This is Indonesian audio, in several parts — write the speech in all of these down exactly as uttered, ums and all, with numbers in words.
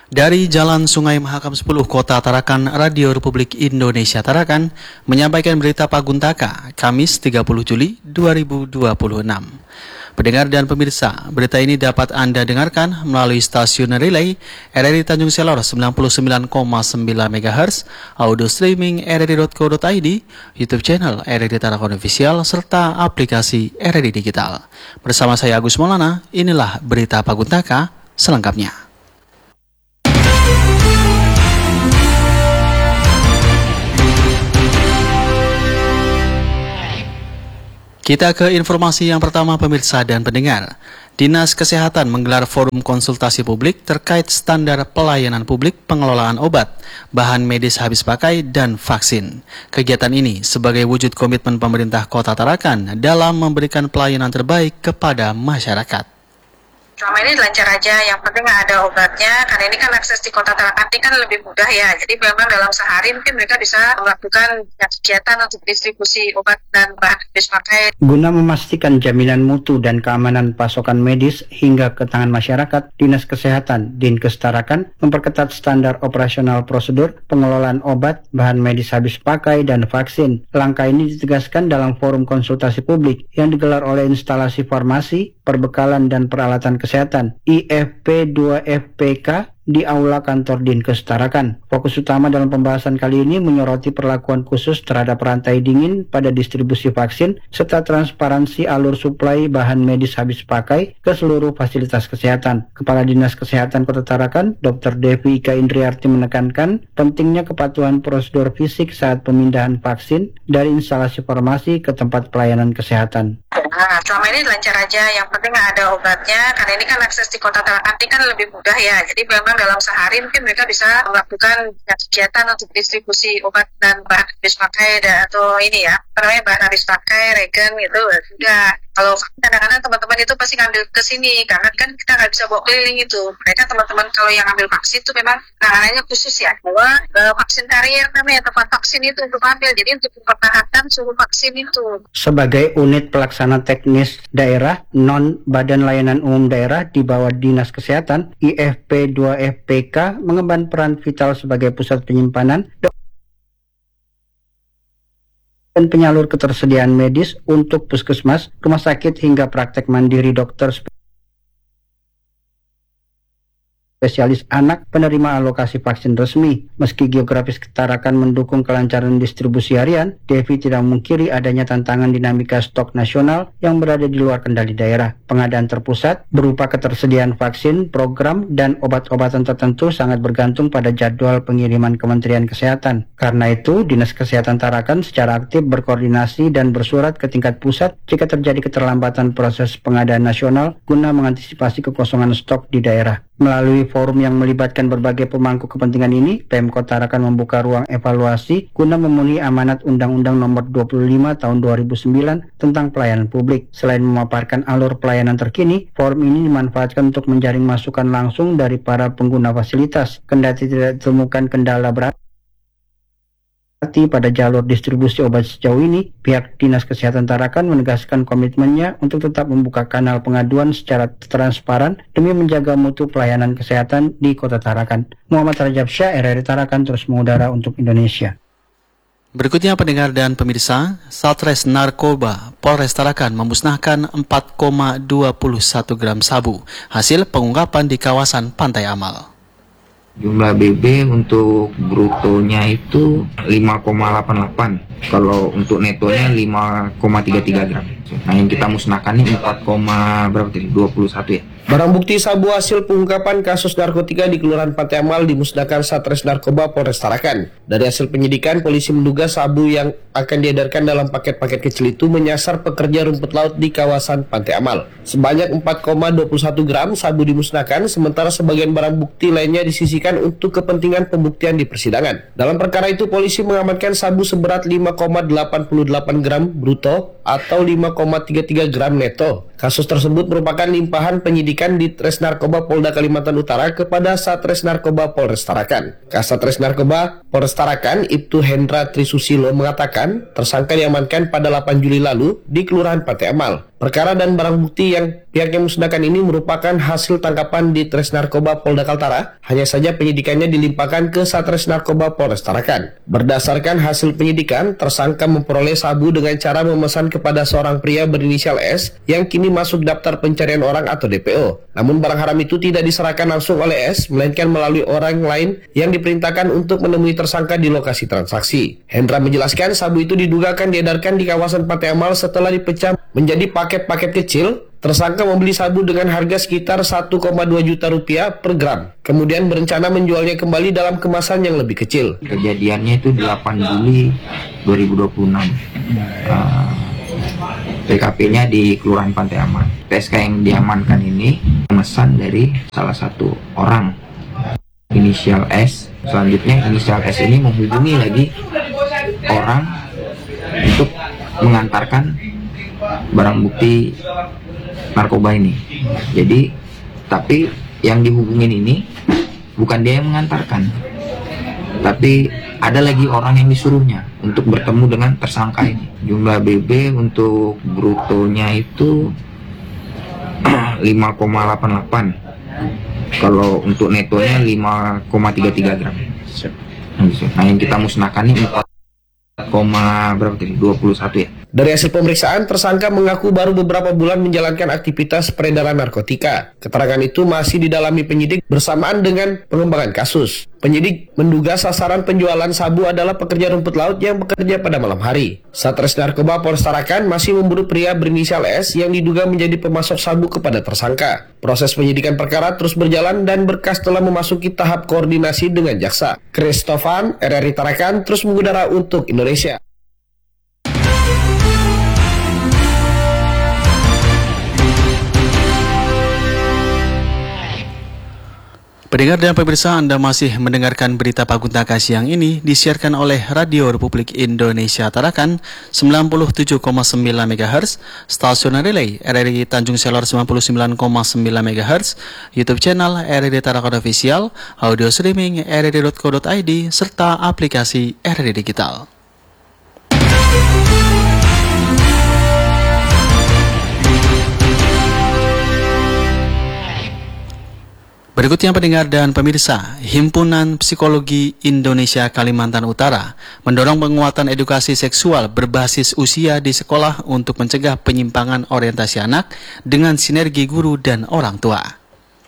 Dari Jalan Sungai Mahakam sepuluh Kota Tarakan, Radio Republik Indonesia Tarakan menyampaikan berita Paguntaka, Kamis tiga puluh Juli dua ribu dua puluh enam. Pendengar dan pemirsa, berita ini dapat Anda dengarkan melalui stasiun relay R R I Tanjung Selor sembilan puluh sembilan koma sembilan megahertz, audio streaming r r i dot co dot i d, YouTube channel R R I Tarakan Official, serta aplikasi R R I Digital. Bersama saya Agus Maulana, inilah berita Paguntaka selengkapnya. Kita ke informasi yang pertama pemirsa dan pendengar. Dinas Kesehatan menggelar forum konsultasi publik terkait standar pelayanan publik pengelolaan obat, bahan medis habis pakai, dan vaksin. Kegiatan ini sebagai wujud komitmen pemerintah Kota Tarakan dalam memberikan pelayanan terbaik kepada masyarakat. Selama ini lancar aja, yang penting ada obatnya, karena ini kan akses di Kota Tarakan ini kan lebih mudah ya, jadi memang dalam sehari mungkin mereka bisa melakukan kegiatan untuk distribusi obat dan bahan habis pakai. Guna memastikan jaminan mutu dan keamanan pasokan medis hingga ke tangan masyarakat, Dinas Kesehatan Dinkes Tarakan memperketat standar operasional prosedur pengelolaan obat, bahan medis habis pakai, dan vaksin. Langkah ini ditegaskan dalam forum konsultasi publik yang digelar oleh instalasi farmasi, perbekalan dan peralatan kesehatan I F P dua F P K di Aula Kantor Dinkes Tarakan. Fokus utama dalam pembahasan kali ini menyoroti perlakuan khusus terhadap rantai dingin pada distribusi vaksin serta transparansi alur suplai bahan medis habis pakai ke seluruh fasilitas kesehatan. Kepala Dinas Kesehatan Kota Tarakan, Doktor Devi Ika Indriarti menekankan pentingnya kepatuhan prosedur fisik saat pemindahan vaksin dari instalasi farmasi ke tempat pelayanan kesehatan. Nah, selama ini lancar aja, yang penting ada obatnya, karena ini kan akses di Kota Tarakan ini kan lebih mudah ya, jadi memang dalam sehari mungkin mereka bisa melakukan kegiatan untuk distribusi obat dan bahan habis pakai dan, atau ini ya, apa namanya, bahan habis pakai, regen gitu. Enggak, kalau kadang-kadang teman-teman itu pasti ngambil ke sini, karena kan kita nggak bisa bawa keliling itu. Mereka teman-teman kalau yang ambil vaksin itu memang penanganannya khusus ya, bahwa e, vaksin karier namanya tempat vaksin itu untuk ambil, jadi untuk mempertahankan suhu vaksin itu. Sebagai unit pelaksana teknis daerah non Badan Layanan Umum Daerah di bawah Dinas Kesehatan, I F P dua F P K mengemban peran vital sebagai pusat penyimpanan dan penyalur ketersediaan medis untuk puskesmas, rumah sakit hingga praktek mandiri dokter spesialis anak penerima alokasi vaksin resmi. Meski geografis Tarakan mendukung kelancaran distribusi harian, Devi tidak memungkiri adanya tantangan dinamika stok nasional yang berada di luar kendali daerah. Pengadaan terpusat berupa ketersediaan vaksin, program, dan obat-obatan tertentu sangat bergantung pada jadwal pengiriman Kementerian Kesehatan. Karena itu, Dinas Kesehatan Tarakan secara aktif berkoordinasi dan bersurat ke tingkat pusat jika terjadi keterlambatan proses pengadaan nasional guna mengantisipasi kekosongan stok di daerah. Melalui forum yang melibatkan berbagai pemangku kepentingan ini, Pemkot Tarakan membuka ruang evaluasi guna memenuhi amanat Undang-Undang Nomor dua puluh lima Tahun dua ribu sembilan tentang pelayanan publik. Selain memaparkan alur pelayanan terkini, forum ini dimanfaatkan untuk menjaring masukan langsung dari para pengguna fasilitas. Kendati tidak ditemukan kendala berat pada jalur distribusi obat sejauh ini, pihak Dinas Kesehatan Tarakan menegaskan komitmennya untuk tetap membuka kanal pengaduan secara transparan demi menjaga mutu pelayanan kesehatan di Kota Tarakan. Muhammad Rajab Syah, R R I Tarakan, terus mengudara untuk Indonesia. Berikutnya pendengar dan pemirsa, Satres Narkoba Polres Tarakan memusnahkan empat koma dua satu gram sabu hasil pengungkapan di kawasan Pantai Amal. Jumlah B B untuk brutonya itu lima koma delapan delapan, kalau untuk netonya lima koma tiga tiga gram. Nah, yang kita musnahkan ini empat, berapa tadi? dua puluh satu ya. Barang bukti sabu hasil pengungkapan kasus narkotika di Kelurahan Pantai Amal dimusnahkan Satres Narkoba Polres Tarakan. Dari hasil penyidikan, polisi menduga sabu yang akan diedarkan dalam paket-paket kecil itu menyasar pekerja rumput laut di kawasan Pantai Amal. Sebanyak empat koma dua satu gram sabu dimusnahkan, sementara sebagian barang bukti lainnya disisihkan untuk kepentingan pembuktian di persidangan. Dalam perkara itu, polisi mengamankan sabu seberat lima koma delapan delapan gram bruto atau lima koma tiga tiga gram neto. Kasus tersebut merupakan limpahan penyidikan di Tres Narkoba Polda Kalimantan Utara kepada Satres Narkoba Polres Tarakan. Kasatres Narkoba Polres Tarakan, Ibtu Hendra Trisusilo mengatakan tersangka diamankan pada delapan Juli lalu di Kelurahan Pantai Amal. Perkara dan barang bukti yang pihaknya musnahkan ini merupakan hasil tangkapan di Tres Narkoba Polda Kaltara. Hanya saja penyidikannya dilimpahkan ke Satres Narkoba Polres Tarakan. Berdasarkan hasil penyidikan, tersangka memperoleh sabu dengan cara memesan kepada seorang pria berinisial S yang kini masuk daftar pencarian orang atau D P O. Namun barang haram itu tidak diserahkan langsung oleh S, melainkan melalui orang lain yang diperintahkan untuk menemui tersangka di lokasi transaksi. Hendra menjelaskan sabu itu diduga akan diedarkan di kawasan Pantai Amal setelah dipecah menjadi paket-paket kecil. Tersangka membeli sabu dengan harga sekitar satu koma dua juta rupiah per gram. Kemudian berencana menjualnya kembali dalam kemasan yang lebih kecil. Kejadiannya itu delapan Juli dua ribu dua puluh enam. Uh, T K P-nya di Kelurahan Pantai Aman. P S K yang diamankan ini pemesan dari salah satu orang inisial S. Selanjutnya inisial S ini menghubungi lagi orang untuk mengantarkan barang bukti narkoba ini. Jadi, tapi yang dihubungin ini bukan dia yang mengantarkan, tapi ada lagi orang yang disuruhnya untuk bertemu dengan tersangka ini. Jumlah B B untuk brutonya itu lima koma delapan delapan. Kalau untuk netonya lima koma tiga tiga gram. Nah, yang kita musnahkan ini empat koma berapa tadi? dua puluh satu ya. Dari hasil pemeriksaan, tersangka mengaku baru beberapa bulan menjalankan aktivitas peredaran narkotika. Keterangan itu masih didalami penyidik bersamaan dengan pengembangan kasus. Penyidik menduga sasaran penjualan sabu adalah pekerja rumput laut yang bekerja pada malam hari. Satres Narkoba Polres Tarakan masih memburu pria berinisial S yang diduga menjadi pemasok sabu kepada tersangka. Proses penyidikan perkara terus berjalan dan berkas telah memasuki tahap koordinasi dengan jaksa. Christofan, R R I Tarakan, terus mengudara untuk Indonesia. Pendengar dan pemirsa, Anda masih mendengarkan berita Paguntaka siang ini disiarkan oleh Radio Republik Indonesia Tarakan sembilan puluh tujuh koma sembilan megahertz, stasiun relay R R I Tanjung Selor sembilan puluh sembilan koma sembilan megahertz, YouTube channel R R I Tarakan Official, audio streaming r r i dot co dot i d, serta aplikasi R R I Digital. Berikutnya pendengar dan pemirsa, Himpunan Psikologi Indonesia Kalimantan Utara mendorong penguatan edukasi seksual berbasis usia di sekolah untuk mencegah penyimpangan orientasi anak dengan sinergi guru dan orang tua.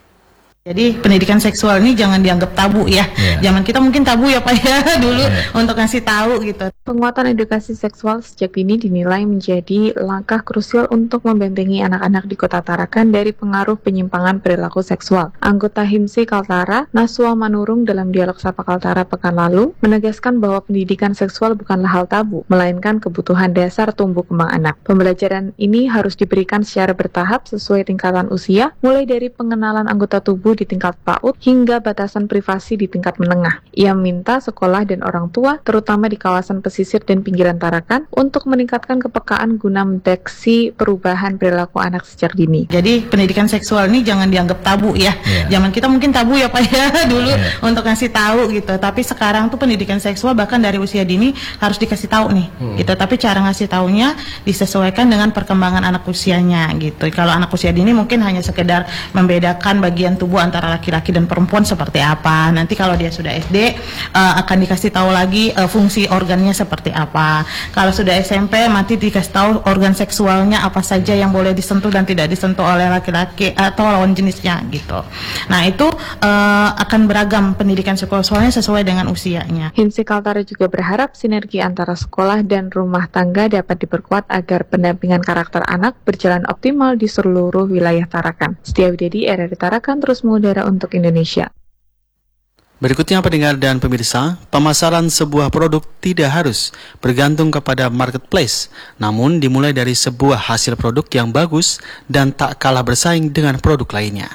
Jadi pendidikan seksual ini jangan dianggap tabu ya. Yeah. Zaman kita mungkin tabu ya Pak ya dulu yeah. untuk ngasih tahu gitu. Penguatan edukasi seksual sejak dini dinilai menjadi langkah krusial untuk membentengi anak-anak di Kota Tarakan dari pengaruh penyimpangan perilaku seksual. Anggota Himsi Kaltara, Naswa Manurung dalam dialog Sapa Kaltara pekan lalu menegaskan bahwa pendidikan seksual bukanlah hal tabu, melainkan kebutuhan dasar tumbuh kembang anak. Pembelajaran ini harus diberikan secara bertahap sesuai tingkatan usia, mulai dari pengenalan anggota tubuh di tingkat PAUD hingga batasan privasi di tingkat menengah. Ia minta sekolah dan orang tua, terutama di kawasan pesisir dan pinggiran Tarakan, untuk meningkatkan kepekaan guna mendeteksi perubahan perilaku anak sejak dini. Jadi pendidikan seksual ini jangan dianggap tabu ya. Yeah. Zaman kita mungkin tabu ya Pak ya dulu yeah. untuk ngasih tahu gitu. Tapi sekarang tuh pendidikan seksual bahkan dari usia dini harus dikasih tahu nih. Hmm. Gitu. Tapi cara ngasih taunya disesuaikan dengan perkembangan anak usianya gitu. Kalau anak usia dini mungkin hanya sekedar membedakan bagian tubuh antara laki-laki dan perempuan seperti apa. Nanti kalau dia sudah S D uh, akan dikasih tahu lagi uh, fungsi organnya seperti apa. Kalau sudah S M P nanti dikasih tahu organ seksualnya apa saja yang boleh disentuh dan tidak disentuh oleh laki-laki atau lawan jenisnya gitu. Nah itu uh, akan beragam pendidikan seksualnya sesuai dengan usianya. Himsi Kaltara juga berharap sinergi antara sekolah dan rumah tangga dapat diperkuat agar pendampingan karakter anak berjalan optimal di seluruh wilayah Tarakan. Setia Widedi, R R I Tarakan, terus mengudara untuk Indonesia. Berikutnya pendengar dan pemirsa, pemasaran sebuah produk tidak harus bergantung kepada marketplace, namun dimulai dari sebuah hasil produk yang bagus dan tak kalah bersaing dengan produk lainnya.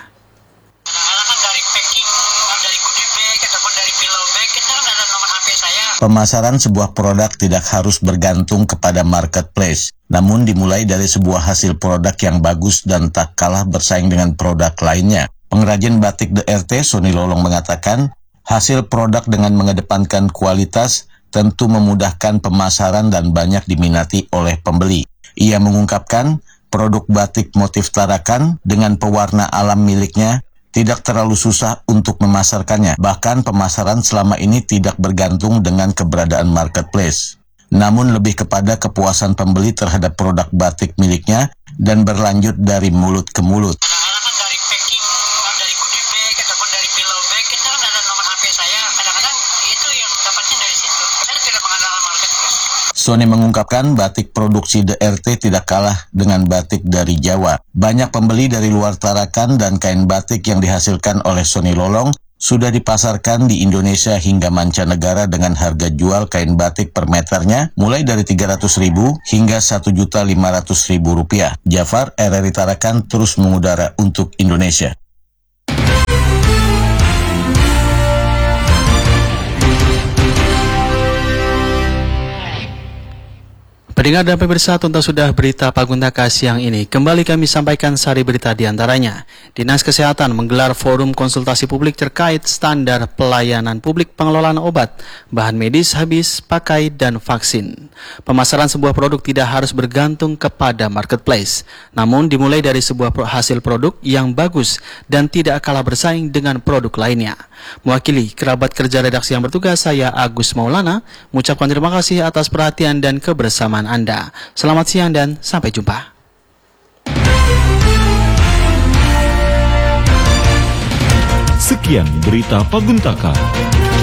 Pemasaran sebuah produk tidak harus bergantung kepada marketplace, namun dimulai dari sebuah hasil produk yang bagus dan tak kalah bersaing dengan produk lainnya. Pengrajin batik D R T, Sony Lolong, mengatakan, hasil produk dengan mengedepankan kualitas tentu memudahkan pemasaran dan banyak diminati oleh pembeli. Ia mengungkapkan, Produk batik motif Tarakan dengan pewarna alam miliknya tidak terlalu susah untuk memasarkannya. Bahkan pemasaran selama ini tidak bergantung dengan keberadaan marketplace, namun lebih kepada kepuasan pembeli terhadap produk batik miliknya dan berlanjut dari mulut ke mulut. Kadang-kadang kan dari packing, dari goodie bag ataupun dari pillow bag itu kan ada nomor H P saya. Kadang-kadang itu yang dapatnya dari situ. Saya tidak mengandalkan marketplace. Sony mengungkapkan batik produksi D R T tidak kalah dengan batik dari Jawa. Banyak pembeli dari luar Tarakan dan kain batik yang dihasilkan oleh Sony Lolong sudah dipasarkan di Indonesia hingga mancanegara dengan harga jual kain batik per meternya mulai dari tiga ratus ribu hingga satu juta lima ratus ribu rupiah. Jafar, R R I Tarakan terus mengudara untuk Indonesia. Pendengar dan pemirsa, tuntas sudah berita Paguntaka siang ini. Kembali kami sampaikan sari berita di antaranya. Dinas Kesehatan menggelar forum konsultasi publik terkait standar pelayanan publik pengelolaan obat, bahan medis habis pakai, dan vaksin. Pemasaran sebuah produk tidak harus bergantung kepada marketplace, namun dimulai dari sebuah hasil produk yang bagus dan tidak kalah bersaing dengan produk lainnya. Mewakili kerabat kerja redaksi yang bertugas, saya Agus Maulana mengucapkan terima kasih atas perhatian dan kebersamaan Anda. Selamat siang dan sampai jumpa. Sekian berita Paguntaka.